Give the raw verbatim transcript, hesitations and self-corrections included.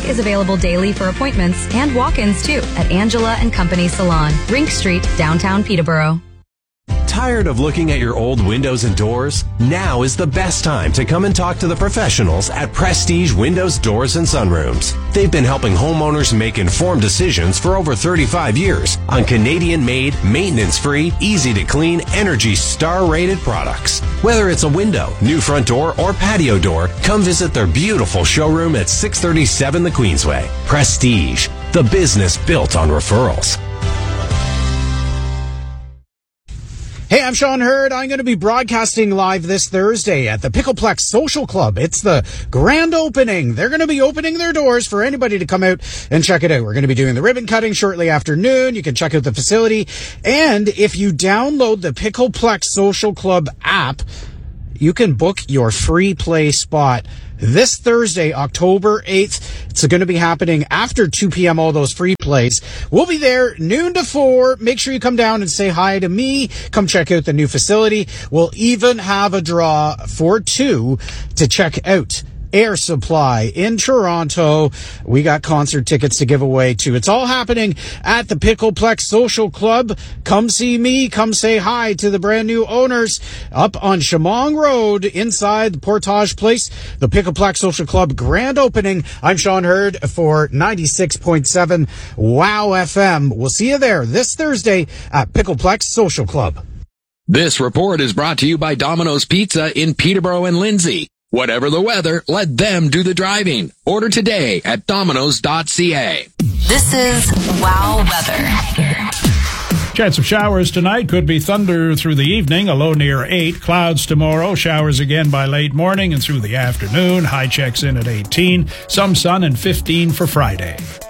is available daily for appointments and walk-ins too at Angela and Company Salon, Rink Street, downtown Peterborough. Tired of looking at your old windows and doors? Now is the best time to come and talk to the professionals at Prestige Windows, Doors, and Sunrooms. They've been helping homeowners make informed decisions for over thirty-five years on Canadian-made, maintenance-free, easy-to-clean, Energy Star-rated products. Whether it's a window, new front door, or patio door, come visit their beautiful showroom at six thirty-seven the Queensway. Prestige, the business built on referrals. Hey, I'm Sean Hurd. I'm going to be broadcasting live this Thursday at the Pickleplex Social Club. It's the grand opening. They're going to be opening their doors for anybody to come out and check it out. We're going to be doing the ribbon cutting shortly after noon. You can check out the facility. And if you download the Pickleplex Social Club app, you can book your free play spot this Thursday, October eighth. It's going to be happening after two p.m., all those free plays. We'll be there noon to four. Make sure you come down and say hi to me. Come check out the new facility. We'll even have a draw for two to check out Air Supply in Toronto. We got concert tickets to give away too. It's all happening at the Pickleplex Social Club. Come see me. Come say hi to the brand new owners up on Shamong Road inside the Portage Place. The Pickleplex Social Club grand opening. I'm Sean Hurd for ninety-six point seven Wow F M. We'll see you there this Thursday at Pickleplex Social Club. This report is brought to you by Domino's Pizza in Peterborough and Lindsay. Whatever the weather, let them do the driving. Order today at dominoes dot c a. This is Wow Weather. Chance of showers tonight. Could be thunder through the evening. A low near eight. Clouds tomorrow. Showers again by late morning and through the afternoon. High checks in at eighteen. Some sun and fifteen for Friday.